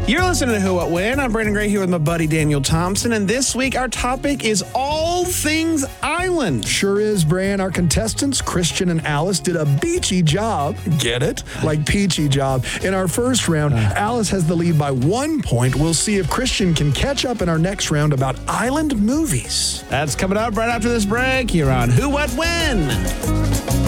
You're listening to Who, What, When. I'm Brandon Gray here with my buddy Daniel Thompson, and this week our topic is all things island. Sure is, Bran. Our contestants, Christian and Alice, did a beachy job. Get it? Like peachy job. In our first round, Alice has the lead by 1 point. We'll see if Christian can catch up in our next round about island movies. That's coming up right after this break here on Who, What, When.